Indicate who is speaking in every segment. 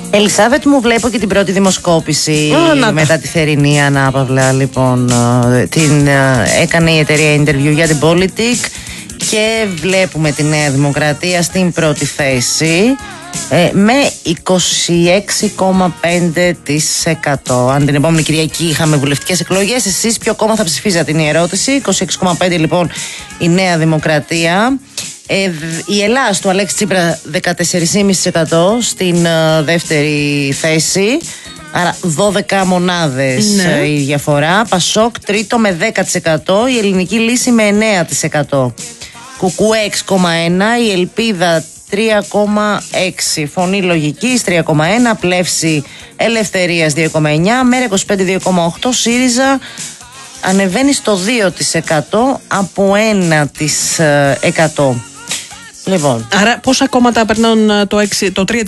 Speaker 1: Ελισάβετ, μου βλέπω και την πρώτη δημοσκόπηση μετά τη θερινή ανάπαυλα. Λοιπόν, την έκανε η εταιρεία Interview για την Politic και βλέπουμε τη Νέα Δημοκρατία στην πρώτη θέση με 26,5%. Αν την επόμενη Κυριακή είχαμε βουλευτικές εκλογές, εσείς ποιο κόμμα θα ψηφίζατε, είναι η ερώτηση. 26,5% λοιπόν η Νέα Δημοκρατία. Η Ελλάς του Αλέξη Τσίπρα 14,5% στην δεύτερη θέση. Άρα 12 μονάδες η διαφορά. Πασόκ τρίτο με 10%. Η Ελληνική Λύση με 9%. Κουκουέ 6,1%. Η Ελπίδα 3,6%. Φωνή Λογικής 3,1%. Πλεύση Ελευθερίας 2,9%. Μέρα 25 2,8%. ΣΥΡΙΖΑ ανεβαίνει στο 2% από 1%. Λοιπόν.
Speaker 2: Άρα πόσα κόμματα περνάνε το 3%? 1, 2, 3, 4, 5,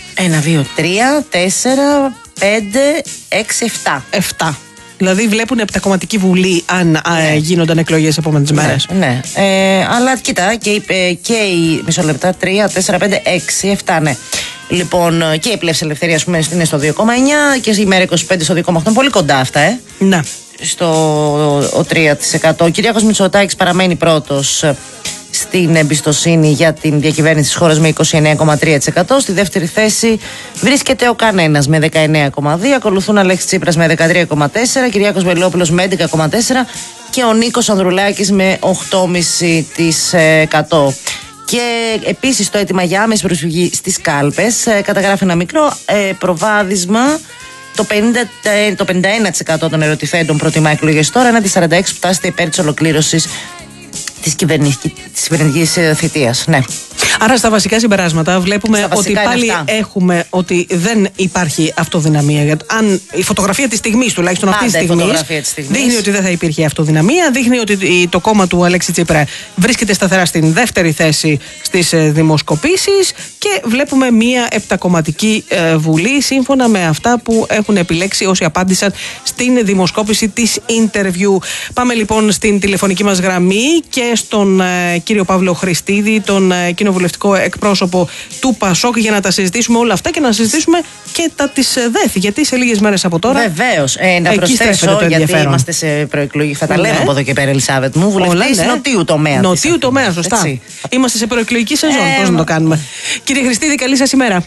Speaker 2: 6, 7. Δηλαδή βλέπουν επτακομματική βουλή αν γίνονταν εκλογές επόμενες μέρες.
Speaker 1: Ναι. Αλλά κοίτα, και η μισό λεπτά, 3, 4, 5, 6, 7, ναι. Λοιπόν, και η Πλεύση Ελευθερίας που είναι στο 2,9 και η Μέρα 25 στο 2,8. Πολύ κοντά αυτά,
Speaker 2: Ναι.
Speaker 1: Στο 3%. Ο Κυριάκος Μητσοτάκης παραμένει πρώτος στην εμπιστοσύνη για την διακυβέρνηση της χώρας με 29,3%. Στη δεύτερη θέση βρίσκεται ο Κανένας με 19,2%. Ακολουθούν Αλέξης Τσίπρας με 13,4%, Κυριάκος Βελόπουλος με 11,4% και ο Νίκος Ανδρουλάκης με 8,5%. Και επίσης το αίτημα για άμεση προσφυγή στις κάλπες καταγράφει ένα μικρό προβάδισμα. Το 51% των ερωτηθέντων προτιμά εκλογές τώρα, έναντι 46% που τάσσεται υπέρ της ολοκλήρωσης της κυβερνητικής θητείας. Ναι.
Speaker 2: Άρα στα βασικά συμπεράσματα βλέπουμε ότι πάλι έχουμε ότι δεν υπάρχει αυτοδυναμία. Γιατί αν η φωτογραφία της στιγμής, τουλάχιστον αυτή τη στιγμή, δείχνει ότι δεν θα υπήρχε αυτοδυναμία, δείχνει ότι το κόμμα του Αλέξη Τσίπρα βρίσκεται σταθερά στην δεύτερη θέση στις δημοσκοπήσεις και βλέπουμε μία επτακομματική βουλή σύμφωνα με αυτά που έχουν επιλέξει όσοι απάντησαν στην δημοσκόπηση της Interview. Πάμε λοιπόν στην τηλεφωνική μας γραμμή και στον κύριο Παύλο Χριστίδη, τον κοινοβουλευτικό εκπρόσωπο του Πασόκ, για να τα συζητήσουμε όλα αυτά και να συζητήσουμε και τα της ΔΕΘ, γιατί σε λίγες μέρες από τώρα.
Speaker 1: Βεβαίως. Να προσθέσω, γιατί είμαστε σε προεκλογή, θα τα λέμε από εδώ και πέρα, Ελισάβετ μου, βουλευτής νοτίου τομέα.
Speaker 2: Νοτίου τομέα, σωστά. Έτσι. Είμαστε σε προεκλογική σεζόν. Πώς να το κάνουμε. Κύριε Χριστίδη, καλή σας ημέρα.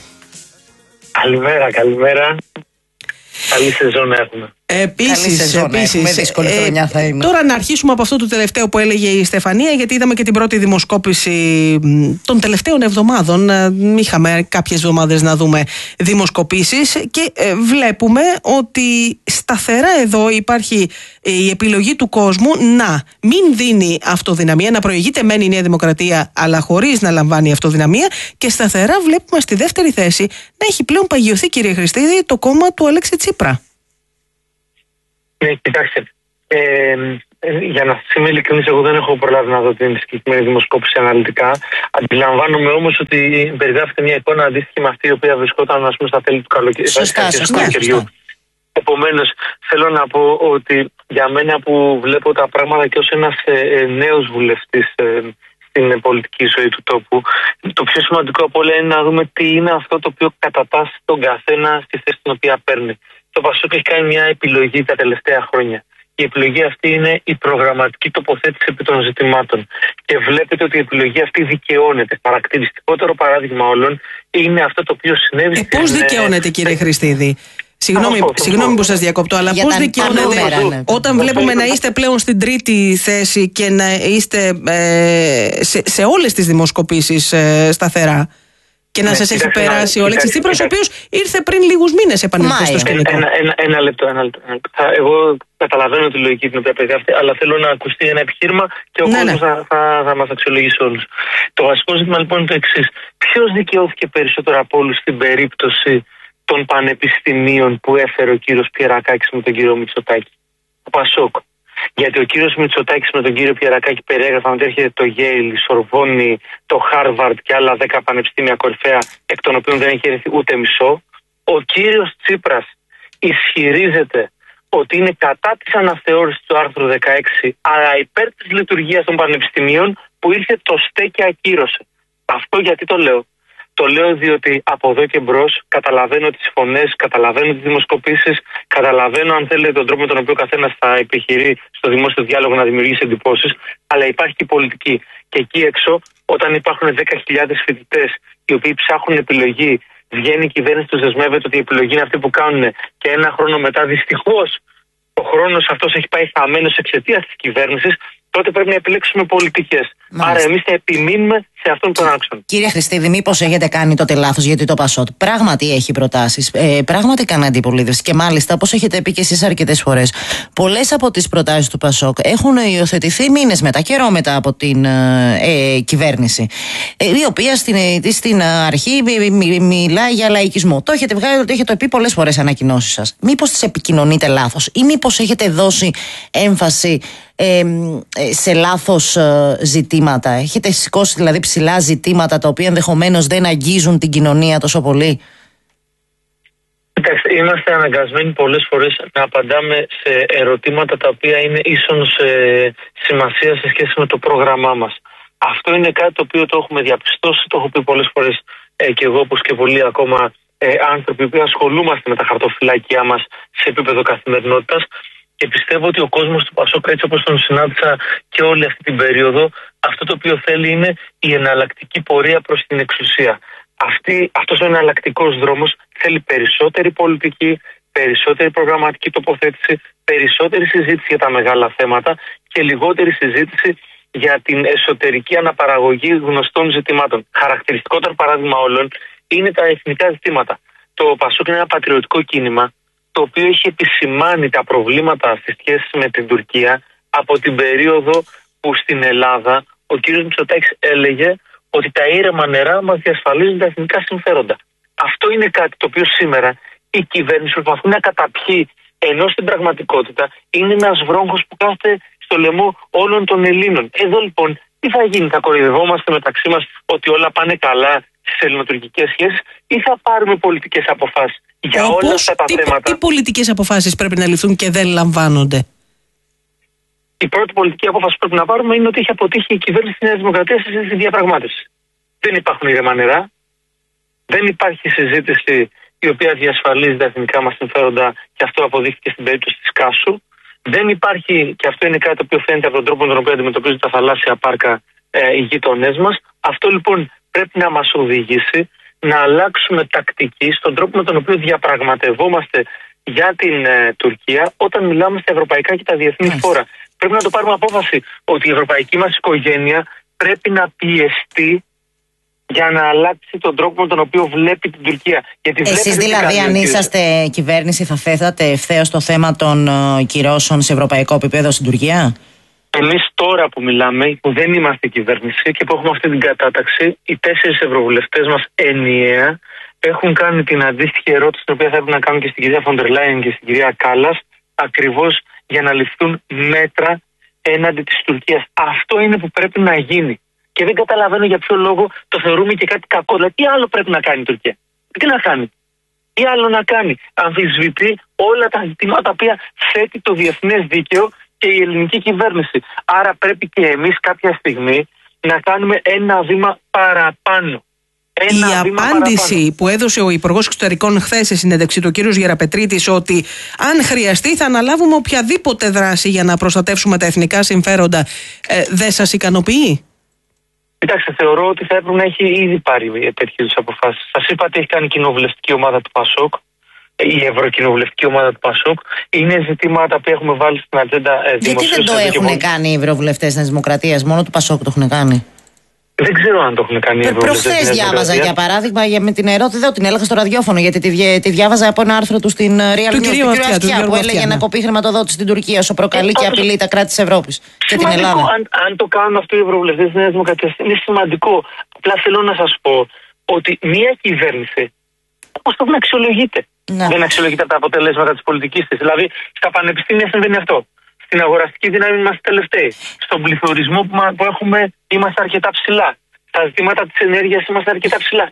Speaker 3: Καλημέρα. Καλή σεζόν έχουμε.
Speaker 2: Επίσης,
Speaker 1: δύσκολη χρονιά θα είναι.
Speaker 2: Τώρα να αρχίσουμε από αυτό το τελευταίο που έλεγε η Στεφανία, γιατί είδαμε και την πρώτη δημοσκόπηση των τελευταίων εβδομάδων. Είχαμε κάποιες εβδομάδες να δούμε δημοσκοπήσεις και βλέπουμε ότι σταθερά εδώ υπάρχει η επιλογή του κόσμου να μην δίνει αυτοδυναμία, να προηγείται μεν η Νέα Δημοκρατία αλλά χωρίς να λαμβάνει αυτοδυναμία, και σταθερά βλέπουμε στη δεύτερη θέση να έχει πλέον παγιωθεί, κύριε Χριστίδη, το κόμμα του Αλέξη Τσίπρα.
Speaker 3: Κοιτάξτε, για να είμαι ειλικρινής, εγώ δεν έχω προλάβει να δω την συγκεκριμένη δημοσκόπηση αναλυτικά. Αντιλαμβάνομαι όμως ότι περιγράφεται μια εικόνα αντίστοιχη με αυτή η οποία βρισκόταν, ας πούμε, στα τέλη του καλοκαιριού. Επομένως, θέλω να πω ότι για μένα που βλέπω τα πράγματα και ως ένας νέος βουλευτής στην πολιτική ζωή του τόπου, το πιο σημαντικό από όλα είναι να δούμε τι είναι αυτό το οποίο κατατάσσει τον καθένα στη θέση την οποία παίρνει. Το Πασόκ έχει κάνει μια επιλογή τα τελευταία χρόνια. Η επιλογή αυτή είναι η προγραμματική τοποθέτηση επί των ζητημάτων. Και βλέπετε ότι η επιλογή αυτή δικαιώνεται. Χαρακτηριστικότερο παράδειγμα όλων είναι αυτό το οποίο συνέβη.
Speaker 2: Πώς δικαιώνεται, κύριε Χριστίδη? Συγγνώμη που σας διακόπτω, αλλά πώς δικαιώνεται όταν βλέπουμε να είστε πλέον στην τρίτη θέση και να είστε σε όλες τις δημοσκοπήσεις σταθερά? Και να σας έχει περάσει ο Αλέξης Τσίπρας, ο οποίος ήρθε πριν λίγους μήνες επανήλθε στο σκηνικό.
Speaker 3: Ένα λεπτό. Εγώ καταλαβαίνω τη λογική την οποία περιγράφετε, αλλά θέλω να ακουστεί ένα επιχείρημα και ο κόσμος θα μας αξιολογήσει όλους. Το βασικό ζήτημα λοιπόν είναι το εξής. Ποιος δικαιώθηκε περισσότερο από όλους στην περίπτωση των πανεπιστημίων που έφερε ο κύριος Πιερακάκης με τον κύριο Μητσοτάκη? Ο Πασόκ. Γιατί ο κύριος Μητσοτάκης με τον κύριο Πιερακάκη περιέγραφαν ότι έρχεται το Yale, η Σορβόνη, το Χάρβαρντ και άλλα 10 πανεπιστήμια κορυφαία, εκ των οποίων δεν έχει έρθει ούτε μισό. Ο κύριος Τσίπρας ισχυρίζεται ότι είναι κατά της αναθεώρησης του άρθρου 16, αλλά υπέρ της λειτουργίας των πανεπιστημίων, που ήρθε το ΣΤΕ και ακύρωσε. Αυτό γιατί το λέω? Το λέω διότι από εδώ και μπρος καταλαβαίνω τις φωνές, καταλαβαίνω τις δημοσκοπήσεις, καταλαβαίνω αν θέλετε τον τρόπο με τον οποίο ο καθένας θα επιχειρεί στο δημόσιο διάλογο να δημιουργήσει εντυπώσεις, αλλά υπάρχει και η πολιτική. Και εκεί έξω, όταν υπάρχουν 10.000 φοιτητές οι οποίοι ψάχνουν επιλογή, βγαίνει η κυβέρνηση, τους δεσμεύεται ότι η επιλογή είναι αυτή που κάνουν και ένα χρόνο μετά δυστυχώς ο χρόνος αυτός έχει πάει χαμένος εξαιτίας της κυβέρνησης, τότε πρέπει να επιλέξουμε πολιτικές. Άρα εμείς θα επιμείνουμε σε αυτόν τον άξονα.
Speaker 1: Κύριε Χριστίδη, μήπως έχετε κάνει τότε λάθος, γιατί το ΠΑΣΟΚ πράγματι έχει προτάσεις, πράγματι κάνει αντιπολίτευση και μάλιστα, όπως έχετε πει και εσείς αρκετές φορές, πολλές από τις προτάσεις του ΠΑΣΟΚ έχουν υιοθετηθεί μήνες μετά, καιρό μετά από την κυβέρνηση, η οποία στην αρχή μιλάει για λαϊκισμό. Το έχετε βγάλει, το έχετε πει πολλές φορές ανακοινώσεις σας. Μήπως τις επικοινωνείτε λάθος ή μήπως έχετε δώσει έμφαση σε λάθος ζητήματα? Έχετε σηκώσει δηλαδή ψηλά ζητήματα τα οποία ενδεχομένως δεν αγγίζουν την κοινωνία τόσο πολύ?
Speaker 3: Κοιτάξτε, είμαστε αναγκασμένοι πολλές φορές να απαντάμε σε ερωτήματα τα οποία είναι ίσον σημασία σε σχέση με το πρόγραμμά μας. Αυτό είναι κάτι το οποίο το έχουμε διαπιστώσει, το έχω πει πολλές φορές και εγώ όπως και πολλοί ακόμα άνθρωποι που ασχολούμαστε με τα χαρτοφυλάκια μας σε επίπεδο καθημερινότητας. Και πιστεύω ότι ο κόσμος του ΠΑΣΟΚ, έτσι όπως τον συνάντησα και όλη αυτή την περίοδο, αυτό το οποίο θέλει είναι η εναλλακτική πορεία προς την εξουσία. Αυτός ο εναλλακτικός δρόμος θέλει περισσότερη πολιτική, περισσότερη προγραμματική τοποθέτηση, περισσότερη συζήτηση για τα μεγάλα θέματα και λιγότερη συζήτηση για την εσωτερική αναπαραγωγή γνωστών ζητημάτων. Χαρακτηριστικότερο παράδειγμα όλων είναι τα εθνικά ζητήματα. Το ΠΑΣΟΚ είναι ένα πατριωτικό κίνημα, το οποίο έχει επισημάνει τα προβλήματα στις σχέσεις με την Τουρκία από την περίοδο που στην Ελλάδα ο κ. Μητσοτάκης έλεγε ότι τα ήρεμα νερά μας διασφαλίζουν τα εθνικά συμφέροντα. Αυτό είναι κάτι το οποίο σήμερα η κυβέρνηση προσπαθεί να καταπιεί, ενώ στην πραγματικότητα είναι ένας βρόχος που κάθεται στο λαιμό όλων των Ελλήνων. Εδώ λοιπόν τι θα γίνει, θα κοροϊδευόμαστε μεταξύ μας ότι όλα πάνε καλά στις ελληνοτουρκικές σχέσεις ή θα πάρουμε πολιτικές αποφάσεις για όλα αυτά τα θέματα?
Speaker 2: Τι πολιτικές αποφάσεις πρέπει να ληφθούν και δεν λαμβάνονται?
Speaker 3: Η πρώτη πολιτική απόφαση που πρέπει να πάρουμε είναι ότι έχει αποτύχει η κυβέρνηση της Νέας Δημοκρατίας στη διαπραγμάτευση. Δεν υπάρχουν ήρεμα νερά, δεν υπάρχει συζήτηση η οποία διασφαλίζει τα εθνικά μας συμφέροντα και αυτό αποδείχθηκε στην περίπτωση της Κάσου. Δεν υπάρχει, και αυτό είναι κάτι το οποίο φαίνεται από τον τρόπο με τον οποίο αντιμετωπίζουν τα θαλάσσια πάρκα οι γείτονές μας. Αυτό λοιπόν πρέπει να μας οδηγήσει να αλλάξουμε τακτική στον τρόπο με τον οποίο διαπραγματευόμαστε για την Τουρκία όταν μιλάμε στα ευρωπαϊκά και τα διεθνή φόρα. Πρέπει να το πάρουμε απόφαση ότι η ευρωπαϊκή μας οικογένεια πρέπει να πιεστεί για να αλλάξει τον τρόπο με τον οποίο βλέπει την Τουρκία.
Speaker 1: Εσείς δηλαδή, αν είσαστε κυβέρνηση, θα θέτατε ευθέως το θέμα των κυρώσεων σε ευρωπαϊκό επίπεδο στην Τουρκία?
Speaker 3: Εμείς τώρα που μιλάμε, που δεν είμαστε κυβέρνηση και που έχουμε αυτή την κατάταξη, οι 4 ευρωβουλευτές μας ενιαία έχουν κάνει την αντίστοιχη ερώτηση, την οποία θα έπρεπε να κάνουν και στην κυρία Φοντερ Λάιεν και στην κυρία Κάλλας, ακριβώς για να ληφθούν μέτρα έναντι της Τουρκίας. Αυτό είναι που πρέπει να γίνει. Και δεν καταλαβαίνω για ποιο λόγο το θεωρούμε και κάτι κακό. Δηλαδή, τι άλλο πρέπει να κάνει η Τουρκία? Τι να κάνει? Τι άλλο να κάνει? Αμφισβητεί όλα τα ζητήματα τα οποία θέτει το διεθνές δίκαιο και η ελληνική κυβέρνηση. Άρα πρέπει και εμείς κάποια στιγμή να κάνουμε ένα βήμα παραπάνω.
Speaker 2: Η απάντηση που έδωσε ο Υπουργός Εξωτερικών χθες σε συνέντευξη του κ. Γεραπετρίτης, ότι αν χρειαστεί θα αναλάβουμε οποιαδήποτε δράση για να προστατεύσουμε τα εθνικά συμφέροντα, δεν σας ικανοποιεί?
Speaker 3: Κοιτάξτε, θεωρώ ότι θα έπρεπε να έχει ήδη πάρει τέτοιου είδους αποφάσεις. Σας είπα ότι έχει κάνει η κοινοβουλευτική ομάδα του ΠΑΣΟΚ, η ευρωκοινοβουλευτική ομάδα του ΠΑΣΟΚ. Είναι ζητήματα που έχουμε βάλει στην ατζέντα δημοσίως.
Speaker 1: Γιατί δεν το έχουν κάνει οι ευρωβουλευτές της Δημοκρατίας, μόνο του ΠΑΣΟΚ το έχουν κάνει?
Speaker 3: Δεν ξέρω αν το έχουν κάνει οι ευρωβουλευτές.
Speaker 1: Προχθές διάβαζα για παράδειγμα με την ερώτηση, δεν την έλεγα στο ραδιόφωνο, γιατί τη διάβαζα από ένα άρθρο του στην Real News του κ. Αυτιά, που έλεγε να κοπεί χρηματοδότηση στην Τουρκία όσο προκαλεί και απειλεί τα κράτη της Ευρώπης και την Ελλάδα.
Speaker 3: Αν το κάνουν αυτό οι ευρωβουλευτές της Νέας Δημοκρατίας, είναι σημαντικό. Απλά θέλω να σας πω ότι μια κυβέρνηση όπως το να αξιολογείται. Δεν αξιολογείται από τα αποτελέσματα της πολιτικής της. Δηλαδή, στα πανεπιστήμια συμβαίνει αυτό. Στην αγοραστική δύναμη είμαστε τελευταίοι. Στον πληθωρισμό που έχουμε είμαστε αρκετά ψηλά. Στα ζητήματα της ενέργειας είμαστε αρκετά ψηλά.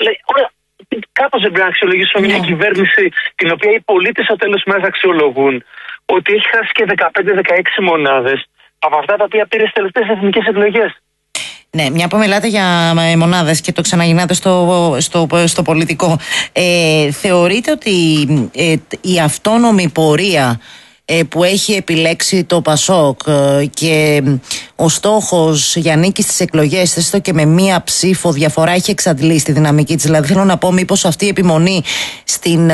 Speaker 3: Κάπως δεν πρέπει να αξιολογήσουμε μια κυβέρνηση την οποία οι πολίτες στο τέλος μέρας αξιολογούν ότι έχει χάσει και 15-16 μονάδες από αυτά τα οποία πήρε στις τελευταίες εθνικές εκλογές.
Speaker 1: Ναι, μια που μιλάτε για μονάδες και το ξαναγυρνάτε στο πολιτικό, θεωρείτε ότι η αυτόνομη πορεία που έχει επιλέξει το ΠΑΣΟΚ και ο στόχος για νίκη στις εκλογές, έστω και με μία ψήφο διαφορά, έχει εξαντλήσει τη δυναμική της? Δηλαδή θέλω να πω, μήπως αυτή η επιμονή στην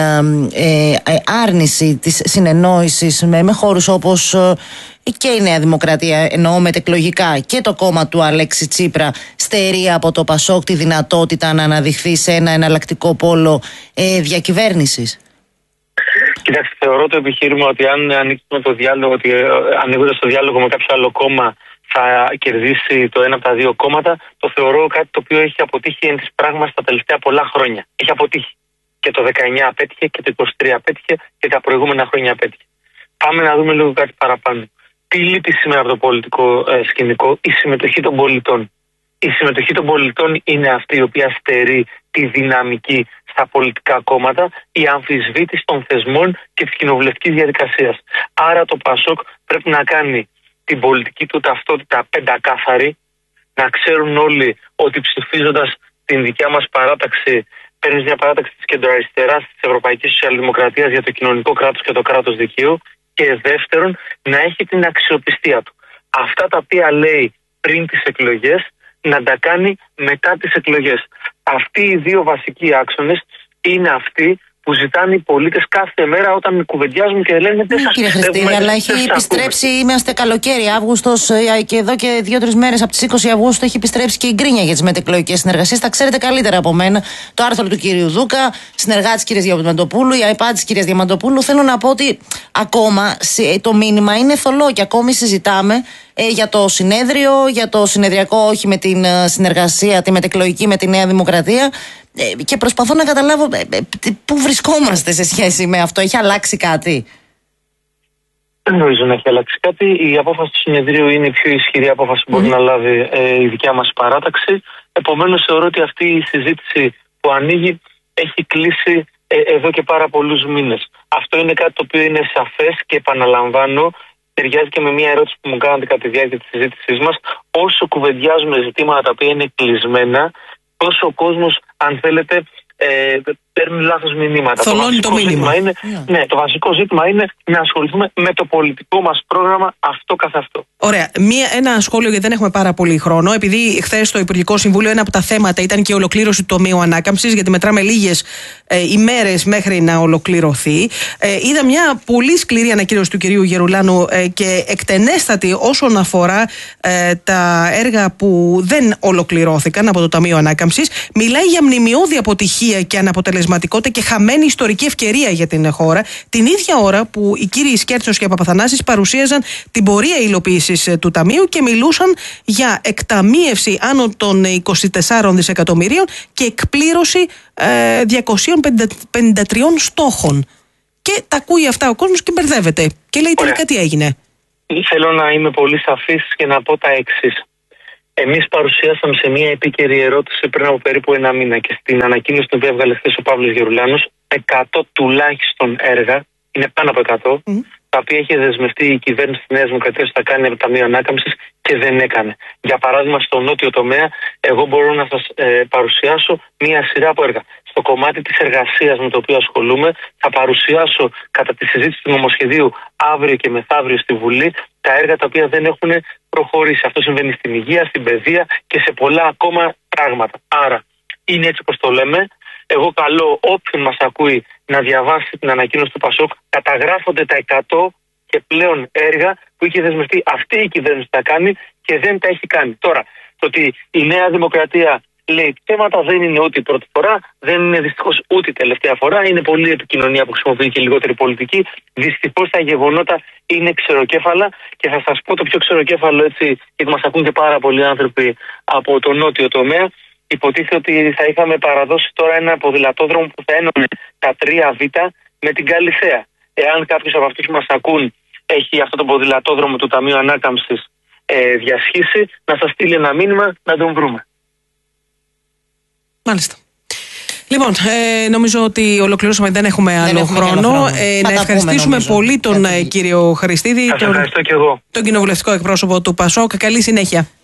Speaker 1: άρνηση της συνεννόησης με χώρους όπως και η Νέα Δημοκρατία, εννοώ μετεκλογικά, και το κόμμα του Αλέξη Τσίπρα, στερεί από το ΠΑΣΟΚ τη δυνατότητα να αναδειχθεί σε ένα εναλλακτικό πόλο διακυβέρνησης?
Speaker 3: Κοιτάξτε, θεωρώ το επιχείρημα ότι αν ανοίξουμε το διάλογο, ότι ανοίγοντας το διάλογο με κάποιο άλλο κόμμα θα κερδίσει το ένα από τα δύο κόμματα, το θεωρώ κάτι το οποίο έχει αποτύχει εν της πράγματος τα τελευταία πολλά χρόνια. Έχει αποτύχει. Και το 19 απέτυχε και το 23 απέτυχε και τα προηγούμενα χρόνια απέτυχε. Πάμε να δούμε λίγο κάτι παραπάνω. Τι λείπει σήμερα από το πολιτικό σκηνικό? Η συμμετοχή των πολιτών. Η συμμετοχή των πολιτών είναι αυτή η οποία στερεί τη δυναμική στα πολιτικά κόμματα, η αμφισβήτηση των θεσμών και της κοινοβουλευτικής διαδικασίας. Άρα το ΠΑΣΟΚ πρέπει να κάνει την πολιτική του ταυτότητα πεντακάθαρη, να ξέρουν όλοι ότι ψηφίζοντας την δικιά μας παράταξη, παίρνεις μια παράταξη της κεντροαριστεράς, της Ευρωπαϊκής Σοσιαλδημοκρατίας για το κοινωνικό κράτος και το κράτος δικαίου, και δεύτερον να έχει την αξιοπιστία του. Αυτά τα οποία λέει πριν τις εκλογές να τα κάνει μετά τις εκλογές. Αυτοί οι δύο βασικοί άξονες είναι αυτοί που ζητάνε οι πολίτες κάθε μέρα όταν κουβεντιάζουν και λένε δεν σας
Speaker 1: πιστεύουμε. Κύριε Χριστίδη, αλλά έχει επιστρέψει, είμαστε καλοκαίρι, Αύγουστος, και εδώ και 2-3 μέρες από τις 20 Αυγούστου έχει επιστρέψει και η γκρίνια για τις μετεκλογικές συνεργασίες. Τα ξέρετε καλύτερα από μένα. Το άρθρο του κυρίου Δούκα, συνεργάτης κυρίας Διαμαντοπούλου, η iPad της κυρίας Διαμαντοπούλου. Θέλω να πω ότι ακόμα το μήνυμα είναι θολό και ακόμη συζητάμε για το συνέδριο, για το συνεδριακό, όχι με την συνεργασία, τη μετεκλογική με τη Νέα Δημοκρατία. Και προσπαθώ να καταλάβω πού βρισκόμαστε σε σχέση με αυτό. Έχει αλλάξει κάτι?
Speaker 3: Δεν νομίζω να έχει αλλάξει κάτι. Η απόφαση του συνεδρίου είναι η πιο ισχυρή απόφαση που μπορεί να λάβει η δικιά μας παράταξη. Επομένως, θεωρώ ότι αυτή η συζήτηση που ανοίγει έχει κλείσει εδώ και πάρα πολλούς μήνες. Αυτό είναι κάτι το οποίο είναι σαφές και επαναλαμβάνω, ταιριάζει και με μια ερώτηση που μου κάνατε κατά τη διάρκεια της συζήτησής μας. Όσο κουβεντιάζουμε ζητήματα τα οποία είναι κλεισμένα, τόσο ο κόσμος, αν θέλετε, παίρνει λάθος μηνύματα.
Speaker 2: Θολώνει το μήνυμα.
Speaker 3: Ναι, το βασικό ζήτημα είναι να ασχοληθούμε με το πολιτικό μας πρόγραμμα αυτό καθ' αυτό.
Speaker 2: Ωραία. Ένα σχόλιο, γιατί δεν έχουμε πάρα πολύ χρόνο. Επειδή χθες στο Υπουργικό Συμβούλιο ένα από τα θέματα ήταν και η ολοκλήρωση του Τομείου Ανάκαμψης, γιατί μετράμε λίγες ημέρες μέχρι να ολοκληρωθεί. Είδα μια πολύ σκληρή ανακοίνωση του κυρίου Γερουλάνου και εκτενέστατη όσον αφορά τα έργα που δεν ολοκληρώθηκαν από το Ταμείο Ανάκαμψης. Μιλάει για μνημειώδη αποτυχία και αναποτελεσματικότητα και χαμένη ιστορική ευκαιρία για την χώρα, την ίδια ώρα που οι κύριοι Σκέρτσος και Παπαθανάσης παρουσίαζαν την πορεία υλοποίησης του Ταμείου και μιλούσαν για εκταμείευση άνω των 24 δισεκατομμυρίων και εκπλήρωση 253 στόχων. Και τα ακούει αυτά ο κόσμος και μπερδεύεται. Και λέει τελικά τι έγινε.
Speaker 3: Θέλω να είμαι πολύ σαφής και να πω τα εξής. Εμείς παρουσιάσαμε σε μια επίκαιρη ερώτηση πριν από περίπου ένα μήνα και στην ανακοίνωση που έβγαλε χθες ο Παύλος Γερουλάνος 100 τουλάχιστον έργα, είναι πάνω από 100, τα οποία είχε δεσμευτεί η κυβέρνηση της Νέας Δημοκρατίας ότι θα κάνει από το Ταμείο Ανάκαμψης και δεν έκανε. Για παράδειγμα, στο νότιο τομέα, εγώ μπορώ να σας παρουσιάσω μια σειρά από έργα. Στο κομμάτι της εργασίας με το οποίο ασχολούμαι, θα παρουσιάσω κατά τη συζήτηση του νομοσχεδίου αύριο και μεθαύριο στη Βουλή τα έργα τα οποία δεν έχουν προχωρήσει. Αυτό συμβαίνει στην υγεία, στην παιδεία και σε πολλά ακόμα πράγματα. Άρα, είναι έτσι όπως το λέμε. Εγώ καλώ όποιον μας ακούει να διαβάσει την ανακοίνωση του ΠΑΣΟΚ. Καταγράφονται τα 100 και πλέον έργα που είχε δεσμευτεί αυτή η κυβέρνηση να κάνει και δεν τα έχει κάνει. Τώρα, το ότι η Νέα Δημοκρατία λέει θέματα δεν είναι ούτε η πρώτη φορά, δεν είναι δυστυχώς ούτε η τελευταία φορά. Είναι πολλή επικοινωνία που χρησιμοποιεί και λιγότερη πολιτική. Δυστυχώς τα γεγονότα είναι ξεροκέφαλα και θα σας πω το πιο ξεροκέφαλο, έτσι, γιατί μας ακούν και πάρα πολλοί άνθρωποι από το νότιο τομέα. Υποτίθεται ότι θα είχαμε παραδώσει τώρα ένα ποδηλατόδρομο που θα ένωνε τα 3Β με την Καλυθέα. Εάν κάποιος από αυτούς που μας ακούν έχει αυτό το ποδηλατόδρομο του Ταμείου Ανάκαμψης διασχίσει, να σας στείλει ένα μήνυμα να τον βρούμε.
Speaker 2: Μάλιστα. Λοιπόν, νομίζω ότι ολοκληρώσαμε, δεν έχουμε άλλο χρόνο. Να ευχαριστήσουμε πολύ τον κύριο Χριστίδη,
Speaker 3: ευχαριστώ και εγώ.
Speaker 2: τον κοινοβουλευτικό εκπρόσωπο του ΠΑΣΟΚ. Καλή συνέχεια.